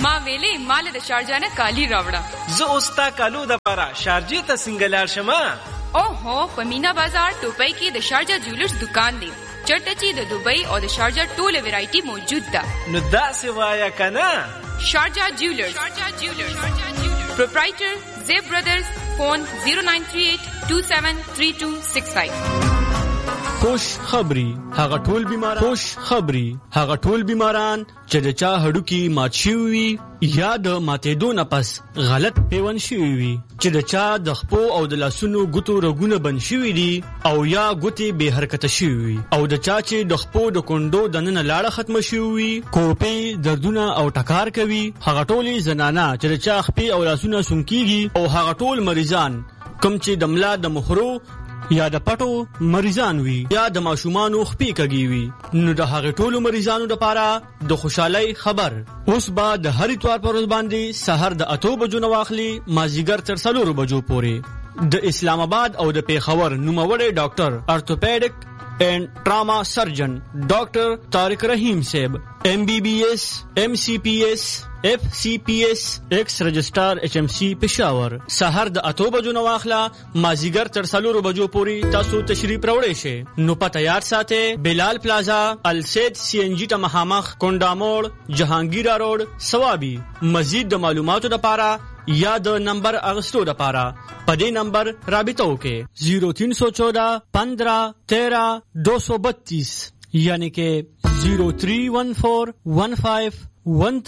ما ویلې مال د شارجه نه کالی راوړه. زه اوستا کالو د پاره شارجه ته سنگلار شمه. اوهو په مینا بازار ټوپۍ کې د شارجه جولرز دکان دی. چرته چې د دوبۍ او د شارجه ټوله ویرایټي موجود ده. نو داسې وایا کنه. شارجه جولرز پروپرایټر زیب برادرز. فون 0938273265. خوش خبری هغه ټول بیماران چې د چا هډوکی مات شوی وي یا د ماتېدو نه پس غلط پیوند شوی وي، چې د چا د خپو او د لاسونو ګوتو رګونه بند شوی دي او یا ګوتې بې حرکته شوی وي، او د چا چې د خپو د کونډو دننه لاړه ختمه شوی وي، کوپې دردونه او ټکار کوي، هغه ټولې زنانه چې د چا خپې او لاسونه سونکېږي، او هغه ټول مریضان کوم چې د ملا د مخرو یا د پټو مریضان وي یا د ماشومانو خپې کږي وي، نو د هغه ټولو مریضانو لپاره د خوشحالۍ خبر. اوس به د هر اتوار پر ورځ باندې سحر د 8 بجو نه واخلي مازیګر تر 4 بجو پورې د اسلام آباد او د پیښور نوموړی ډاکټر ارتوپیډک اینڈ ټراما سرجن ډاکټر طارق رحیم صاحب MBBS MCPS FCPS ایکس رجسٹرار HMC پېښور. سحر د 8 بجو نه واخله مازیګر تر 4 بجو پورې تاسو تشریف راوړئ شئ. نو پته یاد ساتئ، بلال پلازا، السید CNG ته مخامخ، کونډاموړ، جهانگیرا روډ، سوابي. مزید د معلوماتو لپاره یا د نمبر اغستو لپاره په دې نمبر رابطه وکړئ 0314 15 13 232 یعنی کې 0314 15